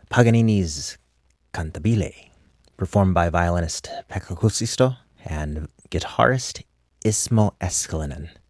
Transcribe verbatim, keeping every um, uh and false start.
Paganini's Cantabile, performed by violinist Pekka Kuusisto and guitarist Ismo Eskelinen.